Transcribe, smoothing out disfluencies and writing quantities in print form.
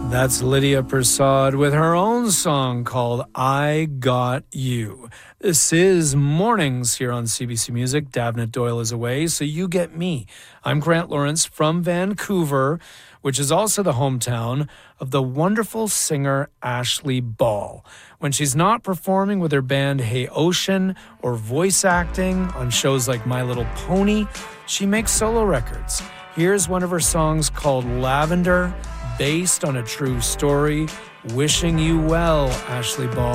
That's Lydia Prasad with her own song called I Got You. This is Mornings here on CBC Music. Davnit Doyle is away, so you get me. I'm Grant Lawrence from Vancouver, which is also the hometown of the wonderful singer Ashley Ball. When she's not performing with her band Hey Ocean or voice acting on shows like My Little Pony, she makes solo records. Here's one of her songs called Lavender, based on a true story. Wishing you well, Ashley Ball.